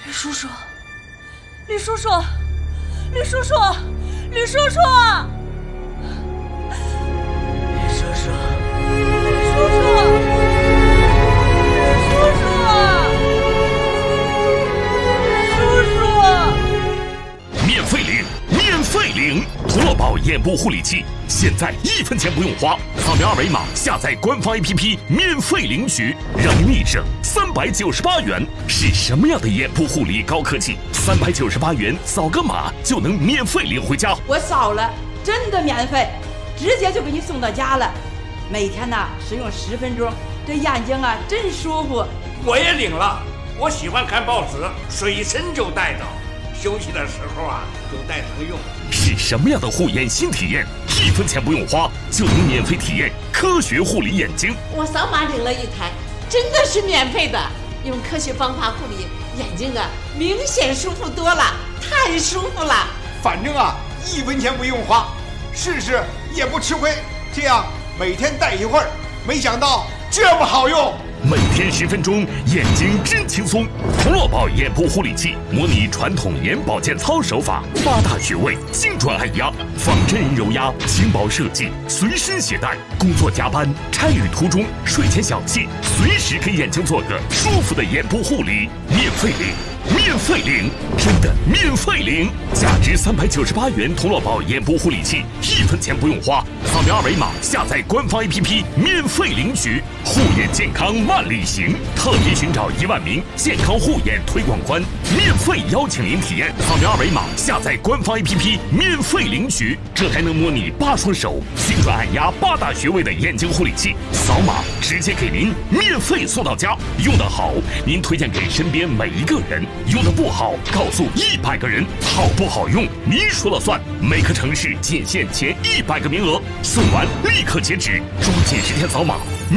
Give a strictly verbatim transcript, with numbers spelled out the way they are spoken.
吕叔叔，吕叔叔，吕叔叔，吕叔叔，吕叔叔，吕叔叔，吕叔叔，叔叔， 免费领，免费领！陀螺宝眼部护理器，现在一分钱不用花，扫描二维码下载官方 A P P， 免费领取，让你省三百九十八元。是什么样的眼部护理高科技？三百九十八元扫个码就能免费领回家。 我扫了，真的免费，直接就给你送到家了。每天呢使用十分钟，这眼睛啊真舒服。 我也领了，我喜欢看报纸，随身就带着。休息的时候啊，就带上用。 是什么样的护眼新体验？一分钱不用花，就能免费体验科学护理眼睛。 我扫码领了一台，真的是免费的。用科学方法护理眼睛啊，明显舒服多了，太舒服了。 反正啊，一分钱不用花，试试也不吃亏。这样每天戴一会儿，没想到这么好用。 每天十分钟，眼睛真轻松。陀螺宝眼部护理器模拟传统眼保健操手法，八大穴位精准按压，仿真人揉压，轻薄设计，随身携带。工作加班、差旅途中、睡前小憩，随时给眼睛做个舒服的眼部护理，免费领。免费领，真的免费领！价值三百九十八元陀螺宝眼部护理器，一分钱不用花，扫描二维码下载官方 A P P， 免费领取。护眼健康万里行，特别寻找一万名健康护眼推广官，免费邀请您体验。扫描二维码下载官方 A P P， 免费领取。这台能模拟八双手精准按压八大穴位的眼睛护理器，扫码直接给您免费送到家。用得好，您推荐给身边每一个人。用的不好，告诉一百个人，好不好用您说了算。每个城市仅限前一百个名额，送完立刻截止，抓紧时间扫码。